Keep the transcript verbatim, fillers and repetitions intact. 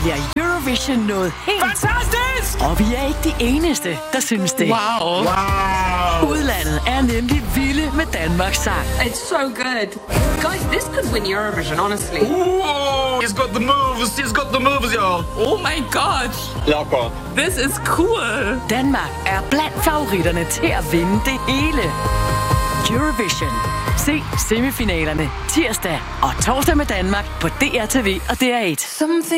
bliver Eurovision noget helt... Fantastisk! Og vi er ikke de eneste, der synes det. Wow. Wow. Udlandet er nemlig vilde med Danmarks sang. It's so good. Guys, this could win Eurovision, honestly. Ooh, he's got the moves. He's got the moves, y'all. Oh my god. Lækker. This is cool. Danmark er blandt favoritterne til at vinde det hele. Eurovision. Se semifinalerne tirsdag og torsdag med Danmark på D R T V og D R et.